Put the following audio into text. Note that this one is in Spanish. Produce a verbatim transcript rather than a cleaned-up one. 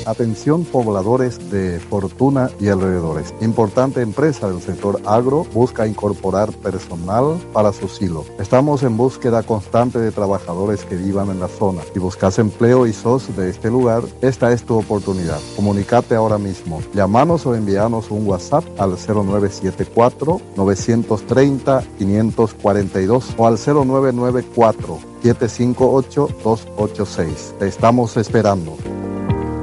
Atención pobladores de Fortuna y alrededores. Importante empresa del sector agro busca incorporar personal para su silo. Estamos en búsqueda constante de trabajadores que vivan en la zona. Si buscas empleo y sos de este lugar, esta es tu oportunidad. Comunicate ahora mismo. Llamanos o envíanos un WhatsApp al cero nueve siete cuatro, nueve tres cero, cinco cuatro dos o al cero nueve nueve cuatro, siete cinco ocho, dos ocho seis. Te estamos esperando.